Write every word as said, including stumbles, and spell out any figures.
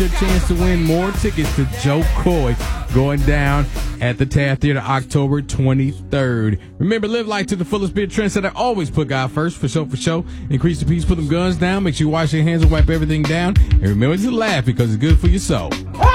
your chance to win more tickets to Joe Coy going down at the Taft Theater October twenty-third. Remember, live life to the fullest. Be a trendsetter. Always put God first. For show, for show. Increase the peace. Put them guns down. Make sure you wash your hands and wipe everything down. And remember to laugh because it's good for your soul.